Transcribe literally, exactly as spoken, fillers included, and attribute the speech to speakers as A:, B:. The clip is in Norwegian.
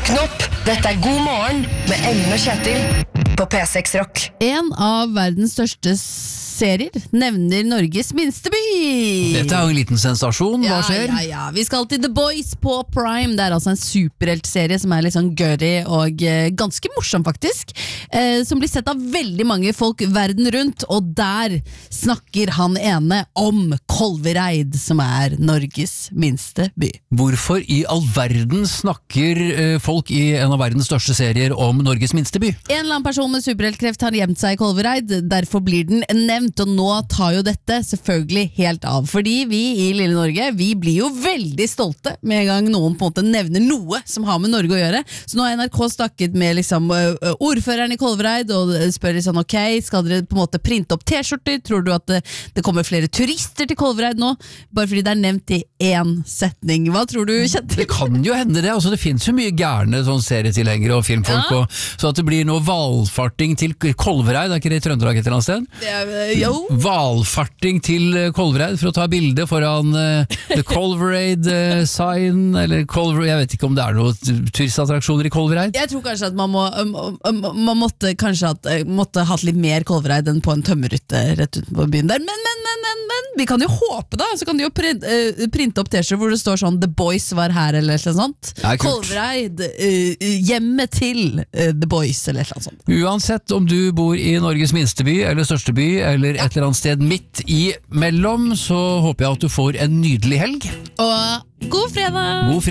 A: Våkn opp, dette er God morgen med Ellen og Kjetil på P seks Rock.
B: En av verdens største serier nevner Norges minste by.
C: Dette er jo en liten sensasjon, hva skjer?
B: Ja, ja, ja. Vi skal til The Boys på Prime. Det er altså en superheltserie som er litt sånn gørrig og eh, ganske morsom faktisk, eh, som blir sett av veldig mange folk verden rundt, og der snakker han ene om Kolvereid, som er Norges minste by.
C: Hvorfor i all verden snakker eh, folk i en av verdens største serier om Norges minste by?
B: En eller annen person med superheltkreft har gjemt seg i Kolvereid, derfor blir den nevnt, og nå tar jo dette selvfølgelig helt av, fordi vi i Lille Norge, vi blir jo veldig stolte med en gang noen på en måte nevner noe som har med Norge å gjøre. Så nå har N R K snakket med liksom ordføreren i Kolvereid og spør sånn, ok, skal dere på en måte printe opp t-skjorter? Tror du at det, det kommer flere turister til Kolvereid nå? Bare fordi det er nevnt i én setning. Hva tror du, Kjetil?
C: Det kan jo hende det, altså det finnes jo mye gærne sånn serietilhengere og filmfolk,
B: Ja.
C: og, så at det blir noe valfarting til Kolvereid, er ikke det i Trøndelag et eller annet sted?
B: Det er, jo.
C: Valfarting til Kolvereid for å ta bilde foran uh, The Kolvereid uh, sign, eller Kolvereid, jeg vet ikke om det er noen turistattraksjoner i Kolvereid.
B: Jeg tror kanskje at man må um, um, Man måtte kanskje at, uh, måtte hatt litt mer Kolvereid enn på en tømmerhytte rett utenfor byen der, men, men, men, men, men vi kan jo håpe da, så kan de jo printe, uh, printe opp t-skjorter hvor det står sånn The Boys var her, eller noe sånt.
C: Ja, kult.
B: Kolvereid, uh, hjemme til uh, The Boys, eller noe sånt.
C: Uansett om du bor i Norges minste by, eller største by, eller et eller annet sted midt i mellom, så håper jeg at du får en nydelig helg.
B: Og god fredag!
C: God fredag!